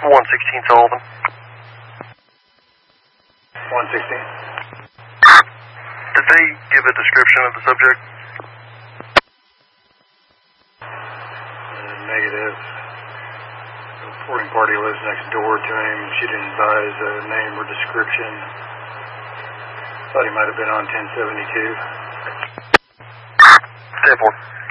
116 Sullivan. 116. Did they give a description of the subject? Negative. The reporting party lives next door to him. She didn't advise a name or description. Thought he might have been on 1072. 10-4.